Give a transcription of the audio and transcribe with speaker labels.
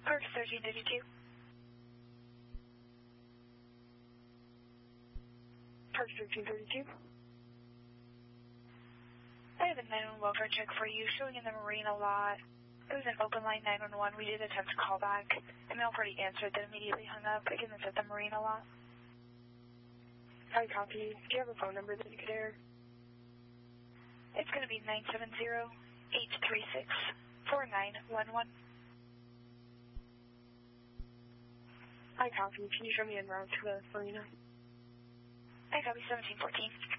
Speaker 1: Park 1332.
Speaker 2: Park 1332.
Speaker 1: I have a 911 welfare check for you showing in the marina lot. It was an open line 911. We did attempt to call back. The male party answered, then immediately hung up. Again, it's at the marina lot.
Speaker 2: I copy. Do you have a phone number that you could air?
Speaker 1: It's going to be 970-836-4911.
Speaker 2: I copy. Can you show me en route to the marina?
Speaker 1: I copy 1714.